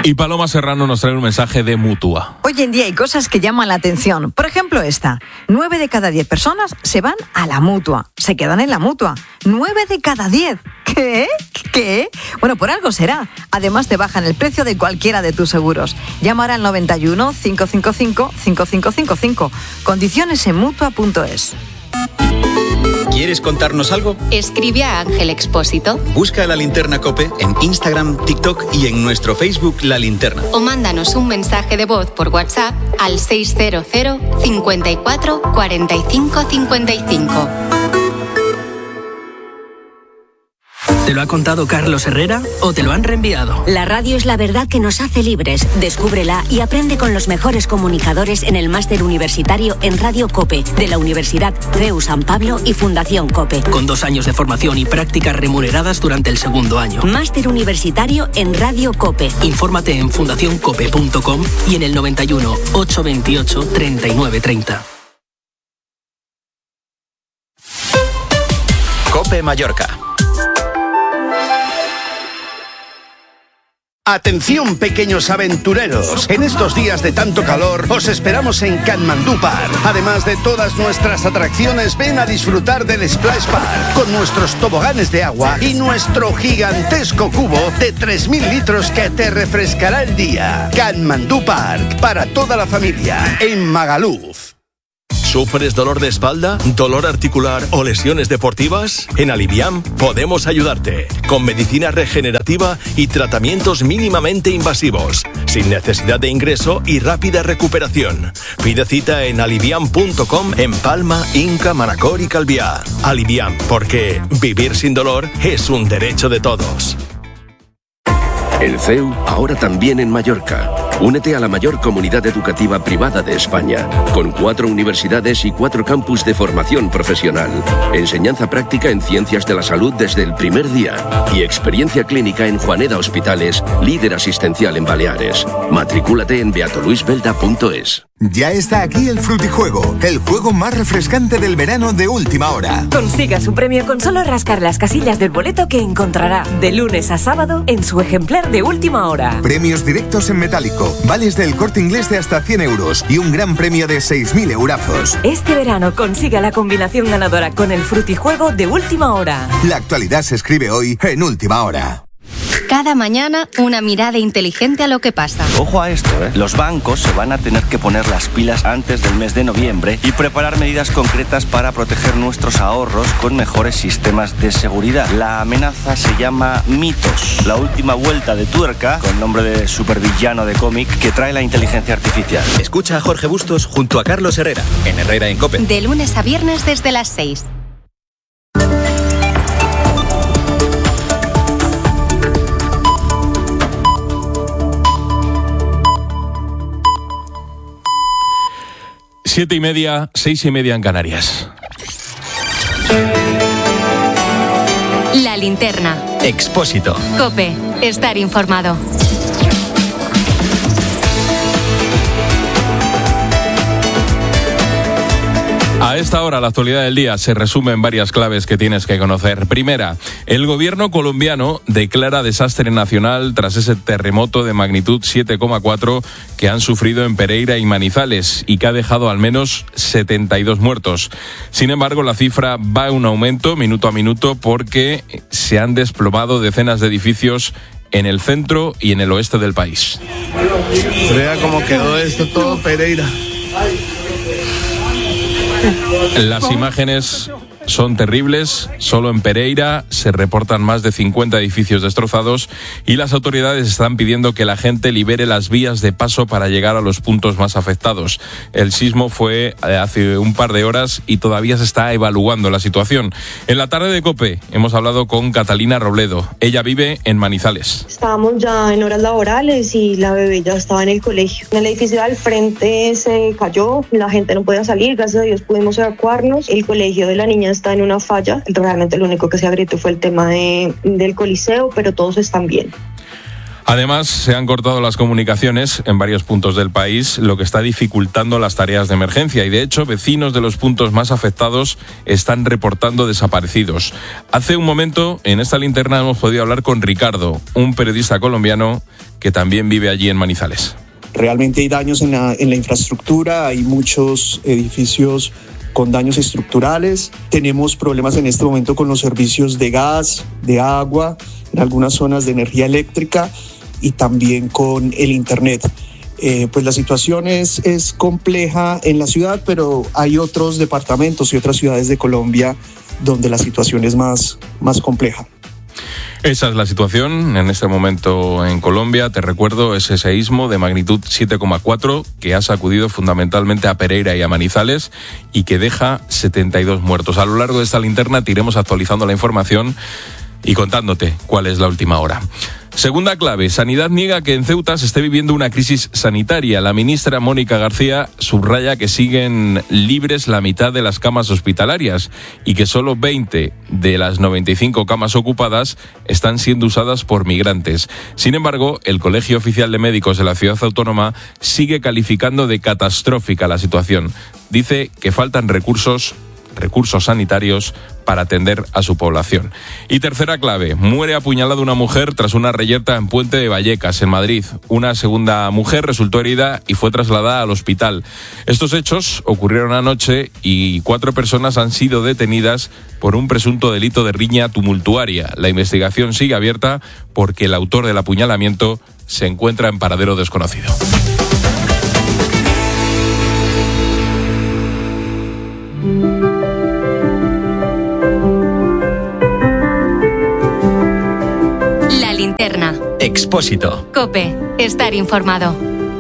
Y Paloma Serrano nos trae un mensaje de Mutua. Hoy en día hay cosas que llaman la atención. Por ejemplo, esta. 9 de cada 10 personas se van a la Mutua. Se quedan en la Mutua. 9 de cada 10. ¿Qué? ¿Qué? Bueno, por algo será. Además, te bajan el precio de cualquiera de tus seguros. Llama ahora al 91 555 5555. Condiciones en Mutua.es. ¿Quieres contarnos algo? Escribe a Ángel Expósito. Busca La Linterna COPE en Instagram, TikTok y en nuestro Facebook La Linterna. O mándanos un mensaje de voz por WhatsApp al 600 54 45 55. ¿Te lo ha contado Carlos Herrera o te lo han reenviado? La radio es la verdad que nos hace libres. Descúbrela y aprende con los mejores comunicadores en el máster universitario en Radio COPE de la Universidad CEU San Pablo y Fundación COPE. Con 2 años de formación y prácticas remuneradas durante el segundo año. Máster universitario en Radio COPE. Infórmate en fundacioncope.com y en el 91 828 3930. COPE Mallorca. Atención, pequeños aventureros. En estos días de tanto calor, os esperamos en Katmandú Park. Además de todas nuestras atracciones, ven a disfrutar del Splash Park con nuestros toboganes de agua y nuestro gigantesco cubo de 3.000 litros que te refrescará el día. Katmandú Park, para toda la familia, en Magaluf. ¿Sufres dolor de espalda, dolor articular o lesiones deportivas? En Aliviam podemos ayudarte, con medicina regenerativa y tratamientos mínimamente invasivos, sin necesidad de ingreso y rápida recuperación. Pide cita en aliviam.com en Palma, Inca, Manacor y Calviá. Aliviam, porque vivir sin dolor es un derecho de todos. El CEU, ahora también en Mallorca. Únete a la mayor comunidad educativa privada de España, con 4 universidades y 4 campus de formación profesional, enseñanza práctica en ciencias de la salud desde el primer día y experiencia clínica en Juaneda Hospitales, líder asistencial en Baleares. Matricúlate en beatoluisbelda.es. Ya está aquí el Frutijuego, el juego más refrescante del verano de última hora. Consiga su premio con solo rascar las casillas del boleto que encontrará de lunes a sábado en su ejemplar de última hora. Premios directos en metálico, vales del Corte Inglés de hasta 100 euros y un gran premio de 6.000 eurazos. Este verano consiga la combinación ganadora con el Frutijuego de última hora. La actualidad se escribe hoy en última hora. Cada mañana, una mirada inteligente a lo que pasa. Ojo a esto, Los bancos se van a tener que poner las pilas antes del mes de noviembre y preparar medidas concretas para proteger nuestros ahorros con mejores sistemas de seguridad. La amenaza se llama Mitos, la última vuelta de tuerca, con nombre de supervillano de cómic, que trae la inteligencia artificial. Escucha a Jorge Bustos junto a Carlos Herrera, en Herrera en COPE. De lunes a viernes desde las 6. Siete y media, 6:30 en Canarias. La Linterna. Expósito. COPE. Estar informado. A esta hora, la actualidad del día se resume en varias claves que tienes que conocer. Primera, el gobierno colombiano declara desastre nacional tras ese terremoto de magnitud 7,4 que han sufrido en Pereira y Manizales y que ha dejado al menos 72 muertos. Sin embargo, la cifra va en aumento minuto a minuto porque se han desplomado decenas de edificios en el centro y en el oeste del país. Vea cómo quedó esto todo, Pereira. Las imágenes son terribles. Solo en Pereira se reportan más de 50 edificios destrozados y las autoridades están pidiendo que la gente libere las vías de paso para llegar a los puntos más afectados. El sismo fue hace un par de horas y todavía se está evaluando la situación. En la tarde de COPE hemos hablado con Catalina Robledo. Ella vive en Manizales. Estábamos ya en horas laborales y la bebé ya estaba en el colegio. El edificio al frente se cayó, la gente no podía salir, gracias a Dios pudimos evacuarnos. El colegio de la niña está en una falla. Realmente lo único que se agrietó fue el tema del Coliseo, pero todos están bien. Además, se han cortado las comunicaciones en varios puntos del país, lo que está dificultando las tareas de emergencia. Y de hecho, vecinos de los puntos más afectados están reportando desaparecidos. Hace un momento, en esta linterna, hemos podido hablar con Ricardo, un periodista colombiano que también vive allí en Manizales. Realmente hay daños en la infraestructura, hay muchos edificios con daños estructurales. Tenemos problemas en este momento con los servicios de gas, de agua, en algunas zonas de energía eléctrica y también con el internet. Pues la situación es compleja en la ciudad, pero hay otros departamentos y otras ciudades de Colombia donde la situación es más compleja. Esa es la situación en este momento en Colombia. Te recuerdo ese seísmo de magnitud 7,4 que ha sacudido fundamentalmente a Pereira y a Manizales y que deja 72 muertos. A lo largo de esta linterna te iremos actualizando la información y contándote cuál es la última hora. Segunda clave, Sanidad niega que en Ceuta se esté viviendo una crisis sanitaria. La ministra Mónica García subraya que siguen libres la mitad de las camas hospitalarias y que solo 20 de las 95 camas ocupadas están siendo usadas por migrantes. Sin embargo, el Colegio Oficial de Médicos de la Ciudad Autónoma sigue calificando de catastrófica la situación. Dice que faltan recursos sanitarios para atender a su población. Y tercera clave, muere apuñalada una mujer tras una reyerta en Puente de Vallecas, en Madrid. Una segunda mujer resultó herida y fue trasladada al hospital. Estos hechos ocurrieron anoche y 4 personas han sido detenidas por un presunto delito de riña tumultuaria. La investigación sigue abierta porque el autor del apuñalamiento se encuentra en paradero desconocido. Expósito. COPE. Estar informado.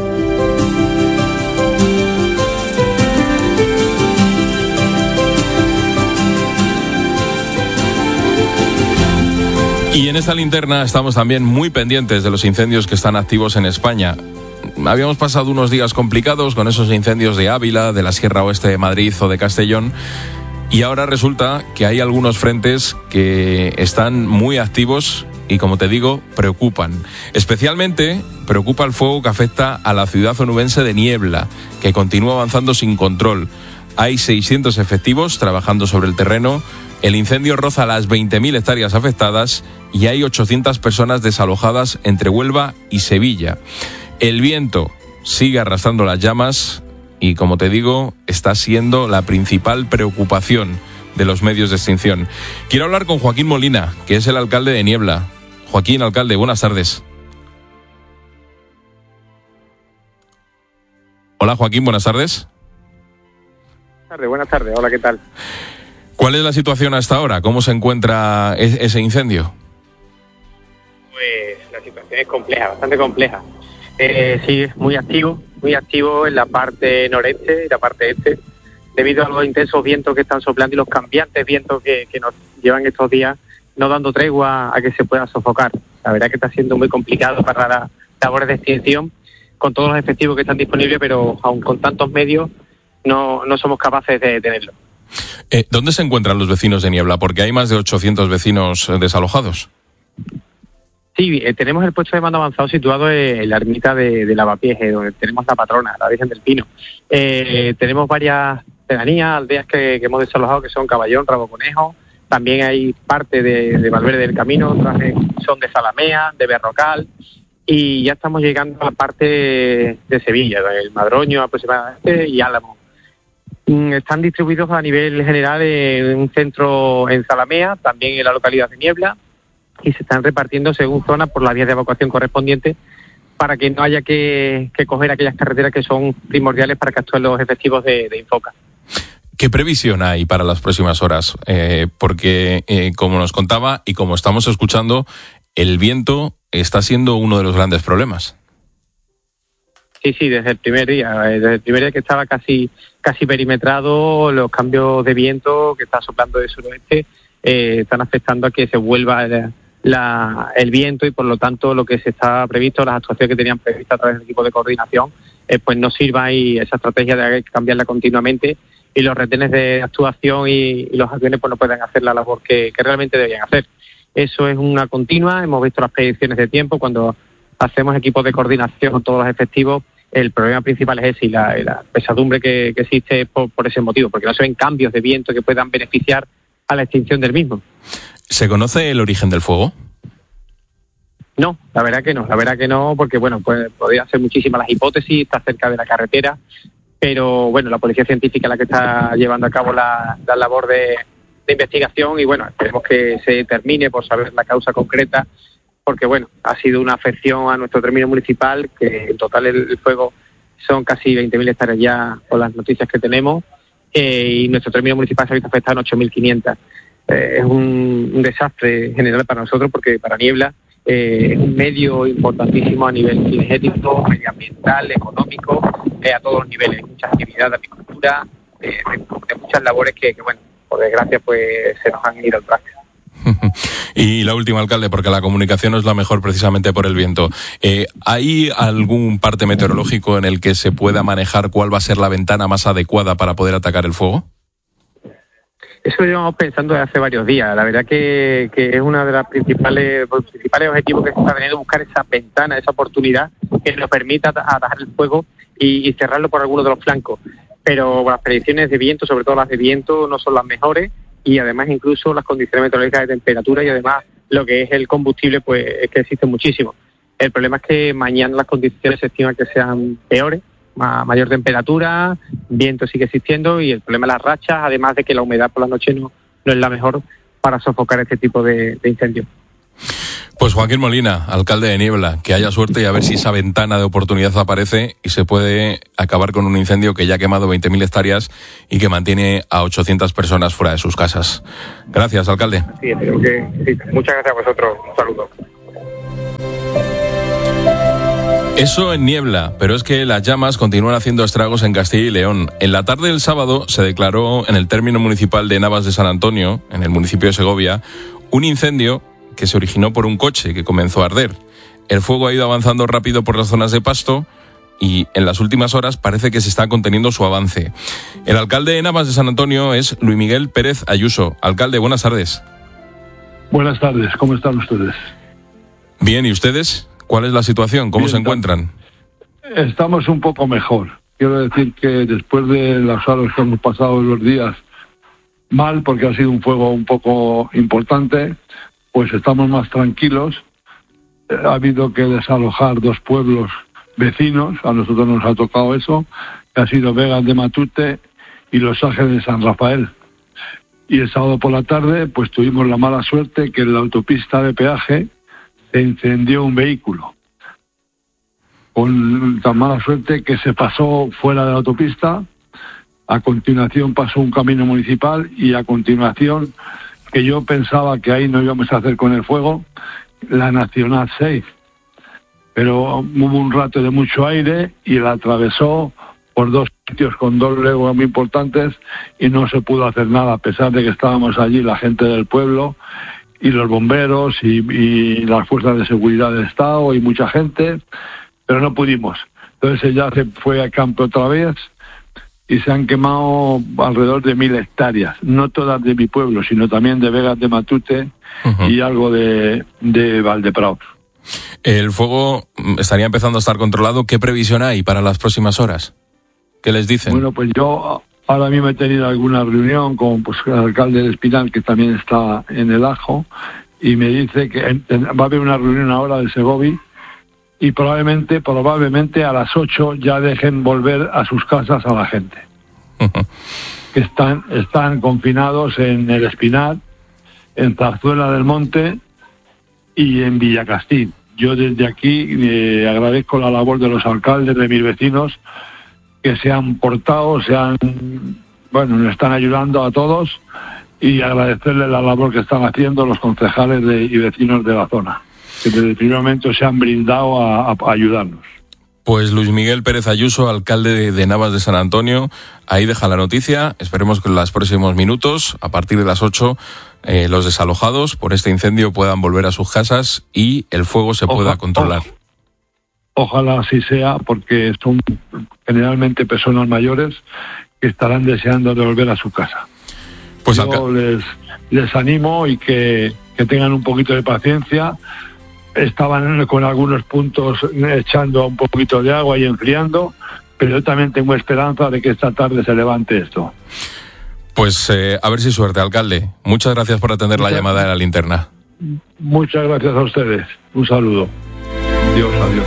Y en esta linterna estamos también muy pendientes de los incendios que están activos en España. Habíamos pasado unos días complicados con esos incendios de Ávila, de la Sierra Oeste de Madrid o de Castellón. Y ahora resulta que hay algunos frentes que están muy activos y, como te digo, preocupan. Especialmente preocupa el fuego que afecta a la ciudad onubense de Niebla, que continúa avanzando sin control. Hay 600 efectivos trabajando sobre el terreno, el incendio roza las 20.000 hectáreas afectadas y hay 800 personas desalojadas entre Huelva y Sevilla. El viento sigue arrastrando las llamas y, como te digo, está siendo la principal preocupación de los medios de extinción. Quiero hablar con Joaquín Molina, que es el alcalde de Niebla. Joaquín, alcalde, buenas tardes. Hola, Joaquín, buenas tardes. Buenas tardes, hola, ¿qué tal? ¿Cuál es la situación hasta ahora? ¿Cómo se encuentra ese incendio? Pues la situación es compleja, bastante compleja. Sí, es muy activo en la parte noreste y la parte este, debido a los intensos vientos que están soplando y los cambiantes vientos que nos llevan estos días, no dando tregua a que se pueda sofocar. La verdad que está siendo muy complicado para las labores de extinción, con todos los efectivos que están disponibles, pero aún con tantos medios no somos capaces de tenerlo. ¿Dónde se encuentran los vecinos de Niebla? Porque hay más de 800 vecinos desalojados. Sí, tenemos el puesto de mando avanzado situado en la ermita de Lavapiés, donde tenemos la patrona, la Virgen del Pino. Tenemos varias pedanías, aldeas que hemos desalojado, que son Caballón, Rabo Conejo. También hay parte de Valverde del Camino, otras son de Zalamea, de Berrocal. Y ya estamos llegando a la parte de Sevilla, el Madroño aproximadamente y Álamo. Están distribuidos a nivel general en un centro en Zalamea, también en la localidad de Niebla, y se están repartiendo según zonas por las vías de evacuación correspondientes para que no haya que coger aquellas carreteras que son primordiales para que actúen los efectivos de Infoca. ¿Qué previsión hay para las próximas horas? Porque, como nos contaba y como estamos escuchando, el viento está siendo uno de los grandes problemas. Sí, desde el primer día que estaba casi perimetrado, los cambios de viento que está soplando de suroeste están afectando a que se vuelva el viento y por lo tanto lo que se está previsto, las actuaciones que tenían previstas a través del equipo de coordinación, pues no sirva y esa estrategia de cambiarla continuamente y los retenes de actuación y los aviones pues no pueden hacer la labor que realmente deberían hacer. Eso es una continua, hemos visto las predicciones de tiempo cuando hacemos equipos de coordinación con todos los efectivos. El problema principal es ese y la pesadumbre que existe por ese motivo, porque no se ven cambios de viento que puedan beneficiar a la extinción del mismo. ¿Se conoce el origen del fuego? No, la verdad que no, porque bueno, pues podrían ser muchísimas las hipótesis, está cerca de la carretera, pero bueno, la policía científica es la que está llevando a cabo la labor de investigación y bueno, esperemos que se termine por saber la causa concreta, porque bueno, ha sido una afección a nuestro término municipal, que en total el fuego son casi 20.000 hectáreas ya por las noticias que tenemos, y nuestro término municipal se ha visto afectado en 8.500. Es un desastre general para nosotros, porque para Niebla es un medio importantísimo a nivel cinegético, medioambiental, económico, a todos los niveles, mucha actividad de agricultura, de muchas labores que bueno, por desgracia pues se nos han ido al traste. Y la última, alcalde, porque la comunicación no es la mejor precisamente por el viento. ¿Hay algún parte meteorológico en el que se pueda manejar cuál va a ser la ventana más adecuada para poder atacar el fuego? Eso lo llevamos pensando desde hace varios días. La verdad que es uno de los principales objetivos que se está teniendo, buscar esa ventana, esa oportunidad que nos permita atajar el fuego y cerrarlo por alguno de los flancos. Pero las predicciones de viento, sobre todo las de viento, no son las mejores, y además incluso las condiciones meteorológicas de temperatura y además lo que es el combustible, pues es que existe muchísimo. El problema es que mañana las condiciones se estima que sean peores, mayor temperatura, viento sigue existiendo y el problema es las rachas, además de que la humedad por la noche no es la mejor para sofocar este tipo de incendios. Pues Joaquín Molina, alcalde de Niebla, que haya suerte y a ver si esa ventana de oportunidad aparece y se puede acabar con un incendio que ya ha quemado 20.000 hectáreas y que mantiene a 800 personas fuera de sus casas. Gracias, alcalde. Sí, creo que sí. Muchas gracias a vosotros. Un saludo. Eso en Niebla, pero es que las llamas continúan haciendo estragos en Castilla y León. En la tarde del sábado se declaró en el término municipal de Navas de San Antonio, en el municipio de Segovia, un incendio que se originó por un coche que comenzó a arder. El fuego ha ido avanzando rápido por las zonas de pasto y en las últimas horas parece que se está conteniendo su avance. El alcalde de Navas de San Antonio es Luis Miguel Pérez Ayuso. Alcalde, buenas tardes. Buenas tardes, ¿cómo están ustedes? Bien, ¿y ustedes? ¿Cuál es la situación? ¿Cómo se encuentran? Estamos un poco mejor. Quiero decir que después de las horas que hemos pasado los días mal, porque ha sido un fuego un poco importante, pues estamos más tranquilos. Ha habido que desalojar 2 pueblos vecinos, a nosotros nos ha tocado eso, que ha sido Vegas de Matute y Los Ángeles de San Rafael. Y el sábado por la tarde, pues tuvimos la mala suerte que en la autopista de peaje se incendió un vehículo. Con tan mala suerte que se pasó fuera de la autopista, a continuación pasó un camino municipal y a continuación, que yo pensaba que ahí no íbamos a hacer con el fuego, la Nacional 6. Pero hubo un rato de mucho aire y la atravesó por 2 sitios con 2 leguas muy importantes y no se pudo hacer nada, a pesar de que estábamos allí la gente del pueblo y los bomberos y las fuerzas de seguridad del Estado y mucha gente, pero no pudimos. Entonces ella se fue a campo otra vez y se han quemado alrededor de 1.000 hectáreas, no todas de mi pueblo, sino también de Vegas de Matute y algo de Valdepraos. El fuego estaría empezando a estar controlado. ¿Qué previsión hay para las próximas horas? ¿Qué les dicen? Bueno, pues yo ahora mismo he tenido alguna reunión con el alcalde de Espinal, que también está en el Ajo, y me dice que va a haber una reunión ahora de Segovia y probablemente a las 8 ya dejen volver a sus casas a la gente. Que están confinados en el Espinal, en Zarzuela del Monte y en Villacastín. Yo desde aquí agradezco la labor de los alcaldes, de mis vecinos, que se han portado, nos están ayudando a todos, y agradecerles la labor que están haciendo los concejales y vecinos de la zona, que desde el primer momento se han brindado a ayudarnos. Pues Luis Miguel Pérez Ayuso, alcalde de Navas de San Antonio, ahí deja la noticia. Esperemos que en los próximos minutos, a partir de las 8, los desalojados por este incendio puedan volver a sus casas y el fuego se pueda controlar. Ojalá así sea, porque son generalmente personas mayores que estarán deseando de volver a su casa. Pues yo les animo y que tengan un poquito de paciencia, estaban con algunos puntos echando un poquito de agua y enfriando, pero yo también tengo esperanza de que esta tarde se levante esto. Pues a ver si suerte, alcalde. Muchas gracias por atender la llamada de La Linterna. Muchas gracias a ustedes. Un saludo. Adiós, adiós.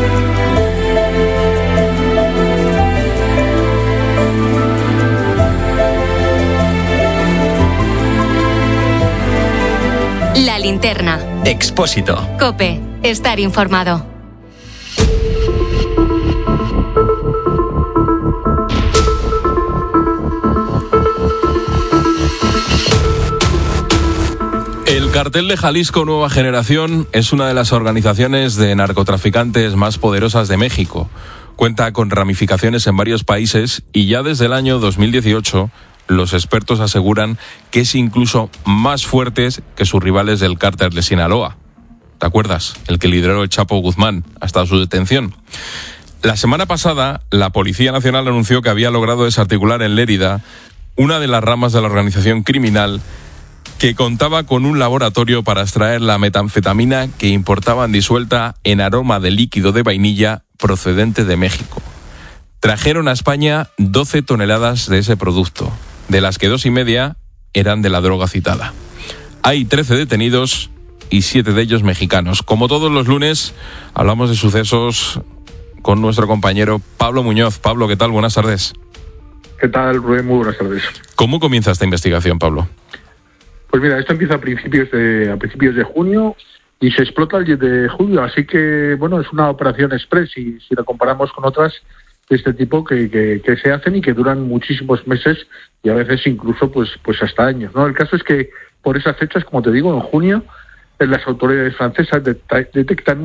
La Linterna. Expósito. COPE. Estar informado. El Cartel de Jalisco Nueva Generación es una de las organizaciones de narcotraficantes más poderosas de México. Cuenta con ramificaciones en varios países y ya desde el año 2018 los expertos aseguran que es incluso más fuerte que sus rivales del Cártel de Sinaloa. ¿Te acuerdas? El que lideró el Chapo Guzmán hasta su detención. La semana pasada, la Policía Nacional anunció que había logrado desarticular en Lérida una de las ramas de la organización criminal que contaba con un laboratorio para extraer la metanfetamina que importaban disuelta en aroma de líquido de vainilla procedente de México. Trajeron a España 12 toneladas de ese producto, de las que 2,5 eran de la droga citada. Hay 13 detenidos y 7 de ellos mexicanos. Como todos los lunes, hablamos de sucesos con nuestro compañero Pablo Muñoz. Pablo, ¿qué tal? Buenas tardes. ¿Qué tal, Rubén? Muy buenas tardes. ¿Cómo comienza esta investigación, Pablo? Pues mira, esto empieza a principios de junio y se explota el 10 de julio, así que, bueno, es una operación express y si la comparamos con otras de este tipo que se hacen y que duran muchísimos meses y a veces incluso pues hasta años, ¿no? El caso es que por esas fechas, como te digo, en junio, las autoridades francesas detectan